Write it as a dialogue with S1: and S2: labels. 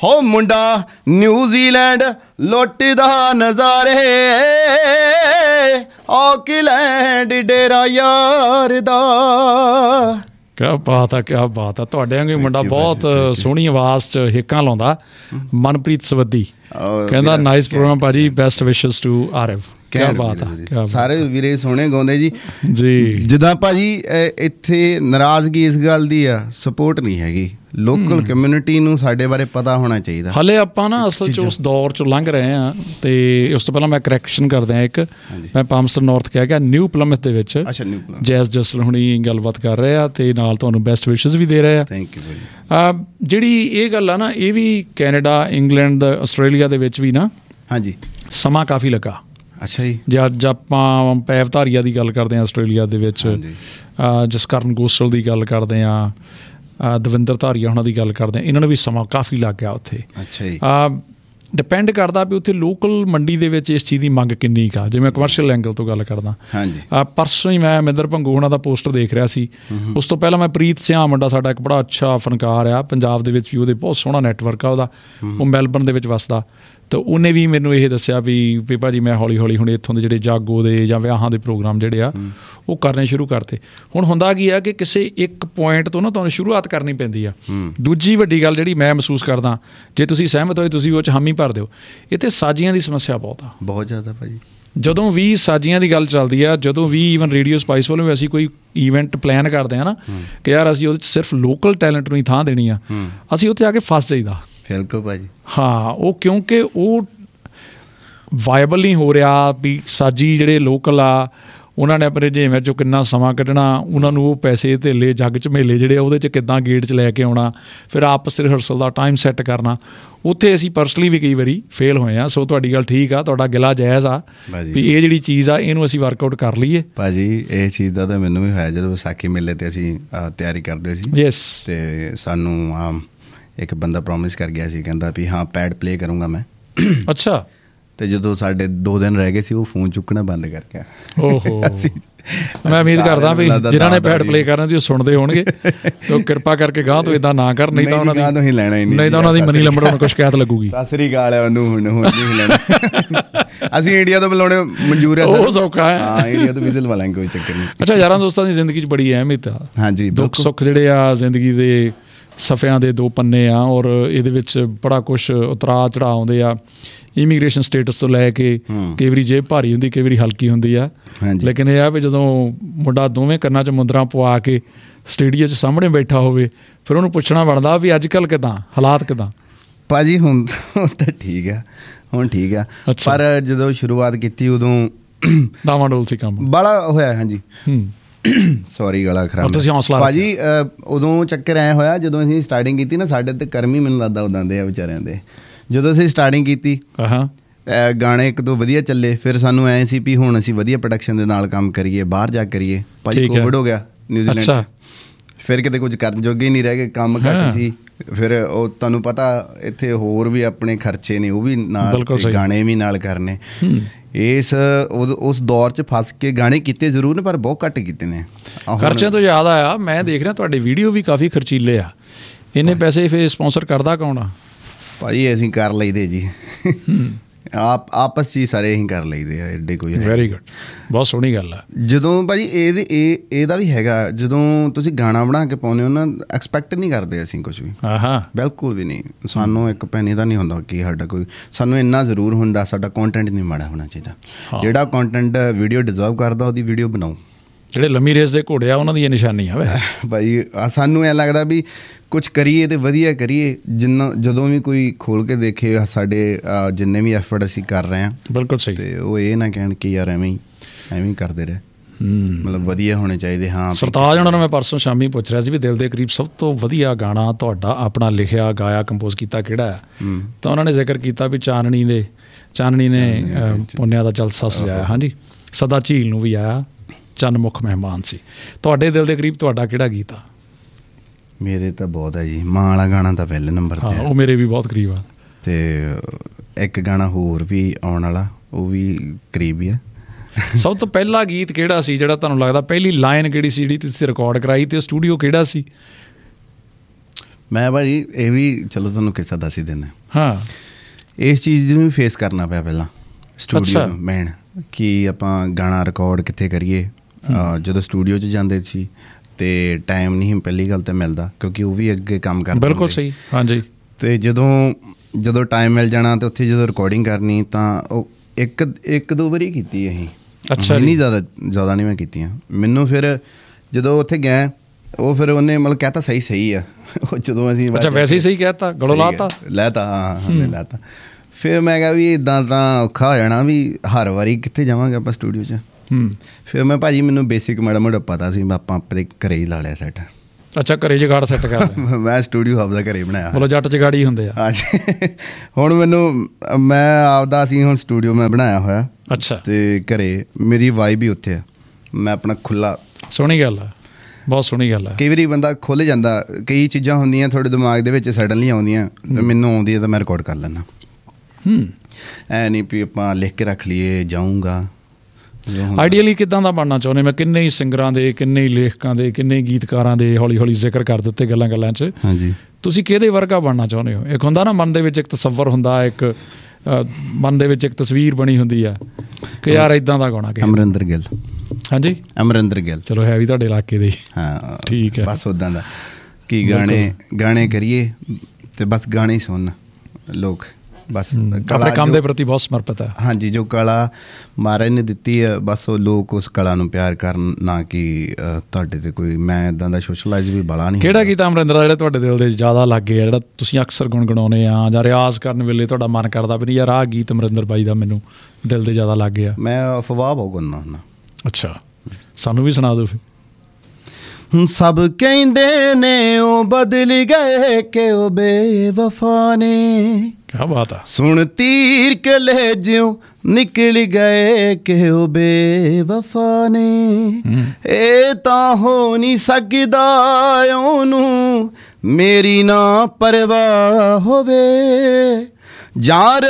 S1: ਹੋ ਮੁੰਡਾ ਨਿਊਜ਼ੀਲੈਂਡ ਲੁੱਟਦਾ ਨਜ਼ਾਰੇ, ਆਕਲੈਂਡ ਡੇਰਾ ਯਾਰ ਦਾ।
S2: ਕਿਆ ਬਾਤ ਆ, ਕਿਆ ਬਾਤ ਆ। ਤੁਹਾਡੇ ਵਾਂਗੇ ਮੁੰਡਾ ਬਹੁਤ ਸੋਹਣੀ ਆਵਾਜ਼ 'ਚ ਹਿੱਕਾਂ ਲਾਉਂਦਾ, ਮਨਪ੍ਰੀਤ ਸਵੱਦੀ ਕਹਿੰਦਾ ਨਾਈਸ ਪ੍ਰੋਗਰਾਮ ਭਾਜੀ, ਬੈਸਟ ਵਿਸ਼ਸ ਟੂ ਆਰਵ। ਕਿਆ ਬਾਤ ਆ,
S1: ਸਾਰੇ ਵੀਰੇ ਸੋਹਣੇ ਗਾਉਂਦੇ ਜੀ।
S2: ਜੀ
S1: ਜਿੱਦਾਂ ਭਾਜੀ ਇੱਥੇ ਨਾਰਾਜ਼ਗੀ ਇਸ ਗੱਲ ਦੀ ਆ, ਸਪੋਰਟ ਨਹੀਂ ਹੈਗੀ। ਲੋਕਲ ਕਮਿਊਨਿਟੀ ਨੂੰ ਸਾਡੇ ਬਾਰੇ ਪਤਾ ਹੋਣਾ ਚਾਹੀਦਾ।
S2: ਹਾਲੇ ਆਪਾਂ ਨਾ ਅਸਲ 'ਚ ਉਸ ਦੌਰ 'ਚੋਂ ਲੰਘ ਰਹੇ ਹਾਂ। ਅਤੇ ਉਸ ਤੋਂ ਪਹਿਲਾਂ ਮੈਂ ਕਰੈਕਸ਼ਨ ਕਰਦਾ ਇੱਕ, ਮੈਂ ਪਾਮਸਟਨ ਨਾਰਥ ਕਿਹਾ ਗਿਆ, ਨਿਊ ਪਲਮਥ ਦੇ ਵਿੱਚ ਜੈਜ਼ ਜਸਲ ਹੁਣੀ ਗੱਲਬਾਤ ਕਰ ਰਹੇ ਆ ਅਤੇ ਨਾਲ ਤੁਹਾਨੂੰ ਬੈਸਟ ਵਿਸ਼ਸ ਵੀ ਦੇ ਰਹੇ ਆ।
S1: ਥੈਂਕ ਯੂ ਭਾਜੀ।
S2: ਜਿਹੜੀ ਇਹ ਗੱਲ ਆ ਨਾ, ਇਹ ਵੀ ਕੈਨੇਡਾ, ਇੰਗਲੈਂਡ, ਆਸਟ੍ਰੇਲੀਆ ਦੇ ਵਿੱਚ ਵੀ ਨਾ
S1: ਹਾਂਜੀ
S2: ਸਮਾਂ ਕਾਫੀ ਲੱਗਾ।
S1: ਅੱਛਾ ਜੀ।
S2: ਜੇ ਅੱਜ ਆਪਾਂ ਪੈਵਧਾਰੀਆ ਦੀ ਗੱਲ ਕਰਦੇ ਹਾਂ ਆਸਟ੍ਰੇਲੀਆ ਦੇ ਵਿੱਚ, ਜਸਕਰਨ ਗੋਸਲ ਦੀ ਗੱਲ ਕਰਦੇ ਹਾਂ, ਦਵਿੰਦਰ ਧਾਰੀਆ ਉਹਨਾਂ ਦੀ ਗੱਲ ਕਰਦੇ ਹਾਂ, ਇਹਨਾਂ ਨੂੰ ਵੀ ਸਮਾਂ ਕਾਫੀ ਲੱਗ ਗਿਆ ਉੱਥੇ।
S1: ਅੱਛਾ ਜੀ।
S2: ਡਿਪੈਂਡ ਕਰਦਾ ਵੀ ਉੱਥੇ ਲੋਕਲ ਮੰਡੀ ਦੇ ਵਿੱਚ ਇਸ ਚੀਜ਼ ਦੀ ਮੰਗ ਕਿੰਨੀ ਕੁ ਆ। ਜੇ ਮੈਂ ਕਮਰਸ਼ੀਅਲ ਐਂਗਲ ਤੋਂ ਗੱਲ ਕਰਦਾ,
S1: ਹਾਂਜੀ
S2: ਪਰਸੋਂ ਹੀ ਮੈਂ ਮਿੰਦਰ ਭੰਗੂ ਉਹਨਾਂ ਦਾ ਪੋਸਟਰ ਦੇਖ ਰਿਹਾ ਸੀ। ਉਸ ਤੋਂ ਪਹਿਲਾਂ ਮੈਂ ਪ੍ਰੀਤ ਸਿਆਂ ਮੁੰਡਾ ਸਾਡਾ ਇੱਕ ਬੜਾ ਅੱਛਾ ਫਨਕਾਰ ਆ ਪੰਜਾਬ ਦੇ ਵਿੱਚ ਵੀ, ਉਹਦੇ ਬਹੁਤ ਸੋਹਣਾ ਨੈਟਵਰਕ ਆ ਉਹਦਾ, ਉਹ ਮੈਲਬਰਨ ਦੇ ਵਿੱਚ ਵੱਸਦਾ। ਤਾਂ ਉਹਨੇ ਵੀ ਮੈਨੂੰ ਇਹ ਦੱਸਿਆ ਵੀ ਭਾਜੀ ਮੈਂ ਹੌਲੀ ਹੌਲੀ ਹੁਣ ਇੱਥੋਂ ਦੇ ਜਿਹੜੇ ਜਾਗੋ ਦੇ ਜਾਂ ਵਿਆਹਾਂ ਦੇ ਪ੍ਰੋਗਰਾਮ ਜਿਹੜੇ ਆ ਉਹ ਕਰਨੇ ਸ਼ੁਰੂ ਕਰਤੇ। ਹੁਣ ਹੁੰਦਾ ਕੀ ਆ ਕਿ ਕਿਸੇ ਇੱਕ ਪੁਆਇੰਟ ਤੋਂ ਨਾ ਤੁਹਾਨੂੰ ਸ਼ੁਰੂਆਤ ਕਰਨੀ ਪੈਂਦੀ ਆ। ਦੂਜੀ ਵੱਡੀ ਗੱਲ ਜਿਹੜੀ ਮੈਂ ਮਹਿਸੂਸ ਕਰਦਾ, ਜੇ ਤੁਸੀਂ ਸਹਿਮਤ ਹੋਏ ਤੁਸੀਂ ਉਹ 'ਚ ਹਾਮੀ ਭਰ ਦਿਓ, ਇੱਥੇ ਸਾਜ਼ੀਆਂ ਦੀ ਸਮੱਸਿਆ ਬਹੁਤ ਆ,
S1: ਬਹੁਤ ਜ਼ਿਆਦਾ ਭਾਜੀ। ਜਦੋਂ
S2: ਵੀ ਸਾਜ਼ੀਆਂ ਦੀ ਗੱਲ ਚੱਲਦੀ ਆ, ਜਦੋਂ ਵੀ ਈਵਨ ਰੇਡੀਓ ਸਪਾਈਸ ਵੱਲੋਂ ਵੀ ਅਸੀਂ ਕੋਈ ਈਵੈਂਟ ਪਲਾਨ ਕਰਦੇ ਹਾਂ ਨਾ ਕਿ ਯਾਰ ਅਸੀਂ ਉਹਦੇ 'ਚ ਸਿਰਫ ਲੋਕਲ ਟੈਲੈਂਟ ਨੂੰ ਹੀ ਥਾਂ ਦੇਣੀ ਆ, ਅਸੀਂ ਉੱਥੇ ਆ ਕੇ ਫਸ ਜਾਈਦਾ।
S1: ਬਿਲਕੁਲ ਭਾਜੀ।
S2: ਹਾਂ, ਉਹ ਕਿਉਂਕਿ ਉਹ ਵਾਇਬਲ ਨਹੀਂ ਹੋ ਰਿਹਾ ਵੀ ਸਾਜੀ ਜਿਹੜੇ ਲੋਕਲ ਆ ਉਹਨਾਂ ਨੇ ਆਪਣੇ ਰੁਝੇਵਿਆਂ 'ਚੋਂ ਕਿੰਨਾ ਸਮਾਂ ਕੱਢਣਾ, ਉਹਨਾਂ ਨੂੰ ਉਹ ਪੈਸੇ ਧੇਲੇ ਜੱਗ ਝਮੇਲੇ ਜਿਹੜੇ ਉਹਦੇ 'ਚ ਕਿੱਦਾਂ ਗੇਟ 'ਚ ਲੈ ਕੇ ਆਉਣਾ, ਫਿਰ ਆਪਸ ਰਿਹਰਸਲ ਦਾ ਟਾਈਮ ਸੈੱਟ ਕਰਨਾ। ਉੱਥੇ ਅਸੀਂ ਪਰਸਨਲੀ ਵੀ ਕਈ ਵਾਰੀ ਫੇਲ ਹੋਏ ਹਾਂ। ਸੋ ਤੁਹਾਡੀ ਗੱਲ ਠੀਕ ਆ, ਤੁਹਾਡਾ ਗਿਲਾ ਜਾਇਜ਼ ਆ ਵੀ ਇਹ ਜਿਹੜੀ ਚੀਜ਼ ਆ ਇਹਨੂੰ ਅਸੀਂ ਵਰਕਆਊਟ ਕਰ ਲਈਏ।
S1: ਭਾਜੀ ਇਹ ਚੀਜ਼ ਦਾ ਤਾਂ ਮੈਨੂੰ ਵੀ ਹੋਇਆ ਜਦੋਂ ਵਿਸਾਖੀ ਮੇਲੇ 'ਤੇ ਅਸੀਂ ਤਿਆਰੀ ਕਰਦੇ ਸੀ।
S2: ਯੈਸ।
S1: ਅਤੇ ਸਾਨੂੰ ਇੱਕ ਬੰਦਾ ਪ੍ਰੋਮਿਸ ਕਰ ਗਿਆ ਸੀ, ਕਹਿੰਦਾ ਵੀ ਹਾਂ ਪੈਡ ਪਲੇ ਕਰੂੰਗਾ ਮੈਂ।
S2: ਅੱਛਾ।
S1: ਅਤੇ ਜਦੋਂ ਸਾਡੇ 2 ਦਿਨ ਰਹਿ ਗਏ ਸੀ ਉਹ ਫੋਨ ਚੁੱਕਣਾ ਬੰਦ ਕਰ ਗਿਆ।
S2: ਓਹੋ। ਮੈਂ ਉਮੀਦ ਕਰਦਾ ਵੀ ਜਿਨ੍ਹਾਂ ਨੇ ਪੈਡ ਪਲੇ ਕਰਨਾ ਸੀ ਉਹ ਸੁਣਦੇ ਹੋਣਗੇ, ਤਾਂ ਕਿਰਪਾ ਕਰਕੇ ਗਾਂਹ ਤੋਂ ਇੱਦਾਂ ਨਾ ਕਰ, ਨਹੀਂ ਤਾਂ ਉਹਨਾਂ ਦੀ
S1: ਲੈਣਾ ਹੀ
S2: ਨਹੀਂ ਤਾਂ ਉਹਨਾਂ ਦੀ ਮਨੀ ਲੰਬੜ ਕੋਈ ਸ਼ਿਕਾਇਤ ਲੱਗੂਗੀ।
S1: ਸਤਿ ਸ੍ਰੀ ਅਕਾਲ ਹੈ ਉਹਨੂੰ, ਹੁਣ ਨਹੀਂ ਲੈਣਾ। ਅਸੀਂ ਇੰਡੀਆ ਤੋਂ ਬੁਲਾਉਣੇ ਮਨਜ਼ੂਰ ਹੈ,
S2: ਉਹ ਸੌਖਾ ਹੈ।
S1: ਹਾਂ, ਇੰਡੀਆ ਤੋਂ ਵਿਜ਼ਲ ਵਾਲਾਂਗੇ, ਕੋਈ ਚੱਕਰ ਨਹੀਂ।
S2: ਅੱਛਾ, ਯਾਰਾਂ ਦੋਸਤਾਂ ਦੀ ਜ਼ਿੰਦਗੀ 'ਚ ਬੜੀ ਅਹਿਮੀਅਤ ਆ।
S1: ਹਾਂਜੀ,
S2: ਦੁੱਖ ਸੁੱਖ ਜਿਹੜੇ ਆ ਜ਼ਿੰਦਗੀ ਦੇ ਸਫ਼ਿਆਂ ਦੇ 2 ਪੰਨੇ ਆ, ਔਰ ਇਹਦੇ ਵਿੱਚ ਬੜਾ ਕੁਛ ਉਤਰਾਅ ਚੜ੍ਹਾਅ ਆਉਂਦੇ ਆ। ਇਮੀਗ੍ਰੇਸ਼ਨ ਸਟੇਟਸ ਤੋਂ ਲੈ ਕੇ ਕਈ ਵਾਰੀ ਜੇਬ ਭਾਰੀ ਹੁੰਦੀ, ਕਈ ਵਾਰੀ ਹਲਕੀ ਹੁੰਦੀ ਆ, ਲੇਕਿਨ ਇਹ ਆ ਵੀ ਜਦੋਂ ਮੁੰਡਾ ਦੋਵੇਂ ਕੰਨਾਂ 'ਚ ਮੁੰਦਰਾਂ ਪਵਾ ਕੇ ਸਟੇਡੀਅਮ 'ਚ ਸਾਹਮਣੇ ਬੈਠਾ ਹੋਵੇ, ਫਿਰ ਉਹਨੂੰ ਪੁੱਛਣਾ ਬਣਦਾ ਵੀ ਅੱਜ ਕੱਲ੍ਹ ਕਿੱਦਾਂ ਹਾਲਾਤ ਕਿੱਦਾਂ।
S1: ਭਾਜੀ ਹੁਣ ਤਾਂ ਠੀਕ ਆ, ਹੁਣ ਠੀਕ ਆ, ਪਰ ਜਦੋਂ ਸ਼ੁਰੂਆਤ ਕੀਤੀ ਉਦੋਂ
S2: ਡਾਵਾਂਡੋਲ ਸੀ ਕੰਮ,
S1: ਬੜਾ ਹੋਇਆ। ਹਾਂਜੀ ਸੌਰੀ ਗਲਾ ਖਰਾਬ।
S2: ਤੁਸੀਂ ਹੌਸਲਾ
S1: ਭਾਜੀ ਉਦੋਂ ਚੱਕਰ ਐਂ ਹੋਇਆ ਜਦੋਂ ਅਸੀਂ ਸਟਾਰਟਿੰਗ ਕੀਤੀ ਨਾ, ਸਾਡੇ ਤੇ ਕਰਮ ਹੀ ਮੈਨੂੰ ਲੱਗਦਾ ਉਦਾਂ ਦੇ ਆ ਵਿਚਾਰਿਆਂ ਦੇ। ਜਦੋਂ ਅਸੀਂ ਸਟਾਰਟਿੰਗ ਕੀਤੀ ਗਾਣੇ 1-2 ਵਧੀਆ ਚੱਲੇ, ਫਿਰ ਸਾਨੂੰ ਐਂ ਸੀ ਵੀ ਹੁਣ ਅਸੀਂ ਵਧੀਆ ਪ੍ਰੋਡਕਸ਼ਨ ਦੇ ਨਾਲ ਕੰਮ ਕਰੀਏ, ਬਾਹਰ ਜਾ ਕਰੀਏ। ਭਾਜੀ ਕੋਵਿਡ ਹੋ ਗਿਆ ਨਿਊਜ਼ੀਲੈਂਡ 'ਚ, ਫਿਰ ਕਿਤੇ ਕੁਝ ਕਰਨ ਜੋਗੇ ਨਹੀਂ ਰਹਿ ਗਏ, ਕੰਮ ਘੱਟ ਸੀ। ਫਿਰ ਉਹ ਤੁਹਾਨੂੰ ਪਤਾ ਇੱਥੇ ਹੋਰ ਵੀ ਆਪਣੇ ਖਰਚੇ ਨੇ, ਉਹ ਵੀ ਨਾਲ, ਗਾਣੇ ਵੀ ਨਾਲ ਕਰਨੇ। ਉਸ ਦੌਰ 'ਚ ਫਸ ਕੇ ਗਾਣੇ ਕੀਤੇ ਜ਼ਰੂਰ ਨੇ, ਪਰ ਬਹੁਤ ਘੱਟ ਕੀਤੇ ਨੇ।
S2: ਖਰਚਿਆਂ ਤੋਂ ਯਾਦ ਆਇਆ, ਮੈਂ ਦੇਖ ਰਿਹਾ ਤੁਹਾਡੇ ਵੀਡੀਓ ਵੀ ਕਾਫੀ ਖਰਚੀਲੇ ਆ। ਇੰਨੇ ਪੈਸੇ ਫਿਰ ਸਪੋਂਸਰ ਕਰਦਾ ਕੌਣ ਆ? ਭਾਜੀ
S1: ਅਸੀਂ ਕਰ ਲਈਦੇ ਜੀ, ਆਪਸ 'ਚ ਹੀ ਸਾਰੇ ਅਸੀਂ ਕਰ ਲਈਦੇ ਆ, ਐਡੇ ਕੋਈ।
S2: ਵੈਰੀ ਗੁੱਡ, ਬਹੁਤ ਸੋਹਣੀ ਗੱਲ ਆ।
S1: ਜਦੋਂ ਭਾਜੀ ਇਹਦਾ ਵੀ ਹੈਗਾ, ਜਦੋਂ ਤੁਸੀਂ ਗਾਣਾ ਬਣਾ ਕੇ ਪਾਉਂਦੇ ਹੋ ਨਾ, ਐਕਸਪੈਕਟ ਨਹੀਂ ਕਰਦੇ ਅਸੀਂ ਕੁਛ ਵੀ, ਬਿਲਕੁਲ ਵੀ ਨਹੀਂ। ਸਾਨੂੰ 1 ਪੈਨੀ ਦਾ ਨਹੀਂ ਹੁੰਦਾ ਕਿ ਸਾਡਾ ਕੋਈ, ਸਾਨੂੰ ਇੰਨਾ ਜ਼ਰੂਰ ਹੁੰਦਾ ਸਾਡਾ ਕੰਟੈਂਟ ਨਹੀਂ ਮਾੜਾ ਹੋਣਾ ਚਾਹੀਦਾ। ਜਿਹੜਾ ਕੰਟੈਂਟ ਵੀਡੀਓ ਡਿਜ਼ਰਵ ਕਰਦਾ ਉਹਦੀ ਵੀਡੀਓ ਬਣਾਓ। ਜਿਹੜੇ ਲੰਮੀ ਰੇਸ ਦੇ ਘੋੜੇ ਆ ਉਹਨਾਂ ਦੀ ਇਹ ਨਿਸ਼ਾਨੀ ਆ ਭਾਈ। ਸਾਨੂੰ ਐਂ ਲੱਗਦਾ ਵੀ ਕੁਛ ਕਰੀਏ ਅਤੇ ਵਧੀਆ ਕਰੀਏ। ਜਦੋਂ ਵੀ ਕੋਈ ਖੋਲ੍ਹ ਕੇ ਦੇਖੇ ਸਾਡੇ ਜਿੰਨੇ ਵੀ ਐਫਰਟ ਅਸੀਂ ਕਰ ਰਹੇ ਹਾਂ, ਬਿਲਕੁਲ ਸਹੀ, ਅਤੇ ਉਹ ਇਹ ਨਾ ਕਹਿਣ ਕਿ ਯਾਰ ਐਵੇਂ ਹੀ ਕਰਦੇ ਰਹੇ, ਮਤਲਬ ਵਧੀਆ ਹੋਣੇ ਚਾਹੀਦੇ। ਹਾਂ, ਸਰਤਾਜ ਉਹਨਾਂ ਨੂੰ ਮੈਂ ਪਰਸੋਂ ਸ਼ਾਮੀ ਪੁੱਛ ਰਿਹਾ ਸੀ ਵੀ ਦਿਲ ਦੇ ਕਰੀਬ ਸਭ ਤੋਂ ਵਧੀਆ ਗਾਣਾ ਤੁਹਾਡਾ ਆਪਣਾ ਲਿਖਿਆ, ਗਾਇਆ, ਕੰਪੋਜ਼ ਕੀਤਾ ਕਿਹੜਾ ਹੈ? ਤਾਂ ਉਹਨਾਂ ਨੇ ਜ਼ਿਕਰ ਕੀਤਾ ਵੀ ਚਾਨਣੀ ਨੇ ਪੁੰਨਿਆ ਦਾ ਜਲਸਾ ਸਜਾਇਆ। ਹਾਂਜੀ, ਸਦਾ ਝੀਲ ਨੂੰ ਵੀ ਆਇਆ, ਚੰਨ ਮੁੱਖ ਮਹਿਮਾਨ ਸੀ। ਤੁਹਾਡੇ ਦਿਲ ਦੇ ਕਰੀਬ ਤੁਹਾਡਾ ਕਿਹੜਾ ਗੀਤ ਆ? ਮੇਰੇ ਤਾਂ ਬਹੁਤ ਹੈ ਜੀ, ਮਾਂ ਵਾਲਾ ਗਾਣਾ ਤਾਂ ਪਹਿਲੇ ਨੰਬਰ 'ਤੇ। ਉਹ ਮੇਰੇ ਵੀ ਬਹੁਤ ਕਰੀਬ ਆ। ਅਤੇ ਇੱਕ ਗਾਣਾ ਹੋਰ ਵੀ ਆਉਣ ਵਾਲਾ, ਉਹ ਵੀ ਕਰੀਬ ਹੀ ਆ। ਸਭ ਤੋਂ ਪਹਿਲਾ ਗੀਤ ਕਿਹੜਾ ਸੀ ਜਿਹੜਾ ਤੁਹਾਨੂੰ ਲੱਗਦਾ, ਪਹਿਲੀ ਲਾਈਨ ਕਿਹੜੀ ਸੀ ਜਿਹੜੀ ਤੁਸੀਂ ਰਿਕਾਰਡ ਕਰਾਈ, ਅਤੇ ਸਟੂਡੀਓ ਕਿਹੜਾ ਸੀ? ਮੈਂ ਭਾਜੀ ਇਹ ਵੀ ਚਲੋ ਤੁਹਾਨੂੰ ਕਿੱਸਾ ਦੱਸ ਹੀ ਦਿੰਦਾ।
S2: ਹਾਂ,
S1: ਇਸ ਚੀਜ਼ ਨੂੰ ਵੀ ਫੇਸ ਕਰਨਾ ਪਿਆ ਪਹਿਲਾਂ ਸਟੂਡੀਓ ਨੂੰ ਮੇਨ, ਕਿ ਆਪਾਂ ਗਾਣਾ ਰਿਕਾਰਡ ਕਿੱਥੇ ਕਰੀਏ। ਜਦੋਂ ਸਟੂਡੀਓ 'ਚ ਜਾਂਦੇ ਸੀ ਅਤੇ ਟਾਈਮ ਨਹੀਂ ਪਹਿਲੀ ਗੱਲ ਤਾਂ ਮਿਲਦਾ, ਕਿਉਂਕਿ ਉਹ ਵੀ ਅੱਗੇ ਕੰਮ ਕਰਦੇ।
S2: ਬਿਲਕੁਲ ਸਹੀ, ਹਾਂਜੀ।
S1: ਅਤੇ ਜਦੋਂ ਟਾਈਮ ਮਿਲ ਜਾਣਾ ਅਤੇ ਉੱਥੇ ਜਦੋਂ ਰਿਕਾਰਡਿੰਗ ਕਰਨੀ ਤਾਂ ਉਹ ਇੱਕ ਦੋ ਵਾਰੀ ਕੀਤੀ ਅਸੀਂ।
S2: ਅੱਛਾ,
S1: ਨਹੀਂ ਜ਼ਿਆਦਾ ਨਹੀਂ ਮੈਂ ਕੀਤੀਆਂ। ਮੈਨੂੰ ਫਿਰ ਜਦੋਂ ਉੱਥੇ ਗਏ ਉਹ ਫਿਰ ਉਹਨੇ ਮਤਲਬ ਕਹਿ ਤਾ ਸਹੀ ਆ। ਉਹ ਜਦੋਂ ਅਸੀਂ
S2: ਵੈਸੇ ਹੀ ਸਹੀ ਕਹਿਤਾ, ਗਲੋਂ
S1: ਲੈਤਾ ਹਾਂ ਲੈਤਾ। ਫਿਰ ਮੈਂ ਕਿਹਾ ਵੀ ਇੱਦਾਂ ਤਾਂ ਔਖਾ ਹੋ ਜਾਣਾ ਵੀ ਹਰ ਵਾਰੀ ਕਿੱਥੇ ਜਾਵਾਂਗੇ ਆਪਾਂ ਸਟੂਡੀਓ 'ਚ। ਫਿਰ ਮੈਂ ਭਾਜੀ ਮੈਨੂੰ ਬੇਸਿਕ ਮਾੜਾ ਮੋਟਾ ਪਤਾ ਸੀ, ਆਪਾਂ ਆਪਣੇ ਘਰੇ ਹੀ ਲਾ ਲਿਆ ਸੈੱਟ।
S2: ਅੱਛਾ, ਘਰੇ ਜਗਾੜ ਸੈੱਟ ਕਰ ਲਿਆ।
S1: ਮੈਂ ਸਟੂਡੀਓ ਆਪਦਾ ਘਰੇ ਬਣਾਇਆ।
S2: ਬੋਲੋ ਜੱਟ ਜਗਾੜੀ ਹੁੰਦੇ ਆ।
S1: ਹਾਂਜੀ, ਹੁਣ ਮੈਂ ਆਪਦਾ ਅਸੀਂ ਹੁਣ ਸਟੂਡੀਓ ਮੈਂ ਬਣਾਇਆ ਹੋਇਆ।
S2: ਅੱਛਾ।
S1: ਅਤੇ ਘਰੇ ਮੇਰੀ ਵਾਈਫ ਵੀ ਉੱਥੇ ਆ, ਮੈਂ ਆਪਣਾ ਖੁੱਲ੍ਹਾ।
S2: ਸੋਹਣੀ ਗੱਲ ਆ, ਬਹੁਤ ਸੋਹਣੀ ਗੱਲ ਆ।
S1: ਕਈ ਵਾਰੀ ਬੰਦਾ ਖੁੱਲ੍ਹ ਜਾਂਦਾ, ਕਈ ਚੀਜ਼ਾਂ ਹੁੰਦੀਆਂ ਤੁਹਾਡੇ ਦਿਮਾਗ ਦੇ ਵਿੱਚ ਸਡਨਲੀ ਆਉਂਦੀਆਂ ਅਤੇ ਮੈਨੂੰ ਆਉਂਦੀ ਹੈ ਤਾਂ ਮੈਂ ਰਿਕਾਰਡ ਕਰ ਲੈਂਦਾ। ਐ ਨਹੀਂ ਵੀ ਆਪਾਂ ਲਿਖ ਕੇ ਰੱਖ ਲਈਏ ਜਾਊਂਗਾ।
S2: ਆਈਡੀਅਲੀ ਕਿੱਦਾਂ ਦਾ ਬਣਨਾ ਚਾਹੁੰਦੇ? ਮੈਂ ਕਿੰਨੇ ਹੀ ਸਿੰਗਰਾਂ ਦੇ, ਕਿੰਨੇ ਹੀ ਲੇਖਕਾਂ ਦੇ, ਕਿੰਨੇ ਹੀ ਗੀਤਕਾਰਾਂ ਦੇ ਹੌਲੀ ਹੌਲੀ ਜ਼ਿਕਰ ਕਰ ਦਿੱਤੇ ਗੱਲਾਂ 'ਚ।
S1: ਹਾਂਜੀ,
S2: ਤੁਸੀਂ ਕਿਹਦੇ ਵਰਗਾ ਬਣਨਾ ਚਾਹੁੰਦੇ ਹੋ? ਇੱਕ ਹੁੰਦਾ ਨਾ ਮਨ ਦੇ ਵਿੱਚ ਇੱਕ ਤਸੱਵਰ ਹੁੰਦਾ, ਇੱਕ ਮਨ ਦੇ ਵਿੱਚ ਇੱਕ ਤਸਵੀਰ ਬਣੀ ਹੁੰਦੀ ਆ ਕਿ ਯਾਰ ਇੱਦਾਂ ਦਾ ਗਾਉਣਾ।
S1: ਅਮਰਿੰਦਰ ਗਿੱਲ।
S2: ਹਾਂਜੀ,
S1: ਅਮਰਿੰਦਰ ਗਿੱਲ।
S2: ਚਲੋ ਹੈ ਵੀ ਤੁਹਾਡੇ ਇਲਾਕੇ ਦੇ।
S1: ਹਾਂ,
S2: ਠੀਕ ਹੈ।
S1: ਬਸ ਉੱਦਾਂ ਦਾ ਕਿ ਗਾਣੇ ਕਰੀਏ ਅਤੇ ਬਸ ਗਾਣੇ ਸੁਣ ਲੋਕ, ਬਸ
S2: ਆਪਣੇ ਕੰਮ ਦੇ ਪ੍ਰਤੀ ਬਹੁਤ ਸਮਰਪਿਤ ਹੈ।
S1: ਹਾਂਜੀ, ਜੋ ਕਲਾ ਮਹਾਰਾਜ ਨੇ ਦਿੱਤੀ ਹੈ ਬਸ ਉਹ ਲੋਕ ਉਸ ਕਲਾ ਨੂੰ ਪਿਆਰ ਕਰਨ, ਨਾ ਕਿ ਤੁਹਾਡੇ 'ਤੇ ਕੋਈ ਮੈਂ ਇੱਦਾਂ ਦਾ ਸੋਸ਼ਲਾਈਜ਼ ਵੀ ਬਾਲਾ ਨਹੀਂ।
S2: ਕਿਹੜਾ ਗੀਤ ਅਮਰਿੰਦਰ ਦਾ ਜਿਹੜਾ ਤੁਹਾਡੇ ਦਿਲ ਦੇ ਜ਼ਿਆਦਾ ਲੱਗੇ ਆ, ਜਿਹੜਾ ਤੁਸੀਂ ਅਕਸਰ ਗੁਣਗੁਣਾਉਂਦੇ ਆ ਜਾਂ ਰਿਆਜ਼ ਕਰਨ ਵੇਲੇ ਤੁਹਾਡਾ ਮਨ ਕਰਦਾ ਵੀ ਯਾਰ ਆਹ ਗੀਤ ਅਮਰਿੰਦਰ ਬਾਈ ਦਾ ਮੈਨੂੰ ਦਿਲ ਦੇ ਜ਼ਿਆਦਾ ਲੱਗ ਗਿਆ?
S1: ਮੈਂ ਅਫਵਾਹ ਬਹੁਤ ਗਾਉਂਦਾ ਹੁੰਦਾ।
S2: ਅੱਛਾ, ਸਾਨੂੰ ਵੀ ਸੁਣਾ ਦਿਓ ਫਿਰ।
S1: ਸਭ ਕਹਿੰਦੇ ਨੇ ਉਹ ਬਦਲ ਗਏ ਕਿ ਉਹ ਬੇਵਫਾ ਨੇ।
S2: ਕਿਆ ਬਾਤ ਆ।
S1: ਸੁਣ ਤੀਰ ਕਲੇਜਿਓਂ ਨਿਕਲ ਗਏ ਕਿ ਉਹ ਬੇਵਫਾ ਨੇ। ਇਹ ਤਾਂ ਹੋ ਨਹੀਂ ਸਕਦਾ ਉਹਨੂੰ ਮੇਰੀ ਨਾ ਪਰਵਾਹ ਹੋਵੇ। ਜਾਂ